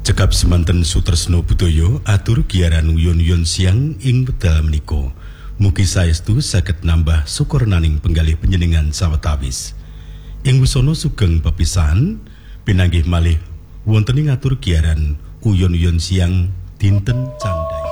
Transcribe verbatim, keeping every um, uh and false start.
Cekap semanten sutresno budaya atur giaran uyon-uyon siang ing wekdal menika. Mugi saestu saged nambah syukurnaning penggalih panjenengan sawetawis. Ing wusana sugeng pepisahan pinanggih malih wonten ing atur giaran uyon-uyon siang dinten Candra.